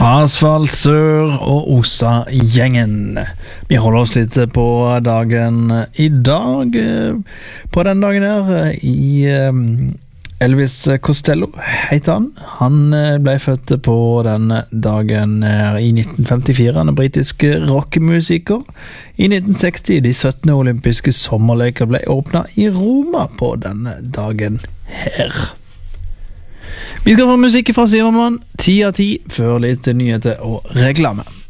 Asfalt Sør og Osa-gjengen. Vi holder oss litt på dagen i dag. På den dagen her i Elvis Costello heter han. Han ble født på den dagen her i 1954. Han er britisk rockmusiker. I 1960, de 17. olympiske sommerleker ble åpnet i Roma på denne dagen her. Vi skal få musikk fra Sivermann, 10 av 10, før litt nyheter og reklame.